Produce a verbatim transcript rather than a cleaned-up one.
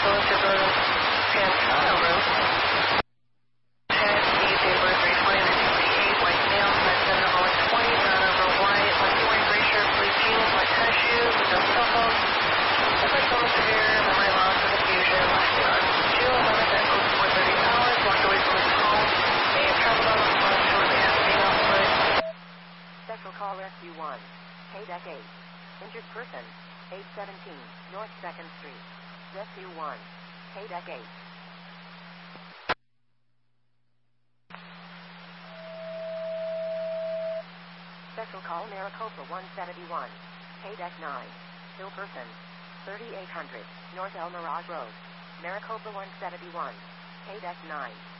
Go to the Pantano Road. ten, E, Taylor, three twenty, nineteen forty-eight, white male, five seven, Holland twenty, not over white, left wearing gray shirt, blue jeans, black tennis shoes, with no cell phone. Suspect phone severe, memory loss and confusion, last seen on June eleventh at oh four thirty hours, walked away from his home, may have traveled on the phone shortly after being on foot. Special call Rescue one, K deck eight, injured person, eight seventeen, North second Street. Rescue one, K deck eight. Special call Maricopa one seventy-one, K deck nine, ill person, thirty-eight hundred, North El Mirage Road. Maricopa one seventy-one, K deck nine.